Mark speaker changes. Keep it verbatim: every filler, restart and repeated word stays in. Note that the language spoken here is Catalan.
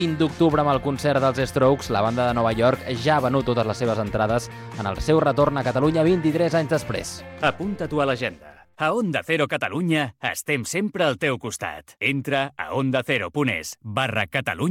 Speaker 1: vint d'octubre amb el concert dels Strokes, la banda de Nova York ja ha venut totes les seves entrades en el seu retorn a Catalunya vint-i-tres anys després.
Speaker 2: Apunta-t'ho a l'agenda. A Onda Cero Catalunya estem sempre al teu costat. Entra a ondacero punt es barra Catalunya